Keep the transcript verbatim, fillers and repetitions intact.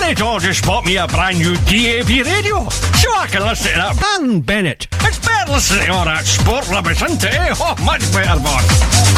Bennett just bought me a brand new D A B radio, so I can listen to that. And Bennett, it's better listening to all that sport rubbish, isn't it? Eh? Oh, much better, boss.